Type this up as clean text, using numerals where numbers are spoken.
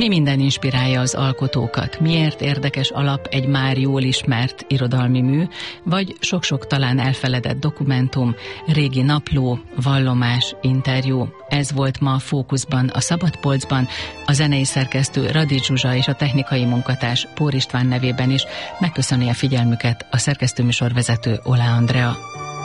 Mi minden inspirálja az alkotókat? Miért érdekes alap egy már jól ismert irodalmi mű, vagy sok-sok talán elfeledett dokumentum, régi napló, vallomás, interjú? Ez volt ma a fókuszban, a Szabadpolcban, a zenei szerkesztő Radics Zsuzsa és a technikai munkatárs Pór István nevében is megköszöni a figyelmüket a szerkesztőműsorvezető Oláh Andrea.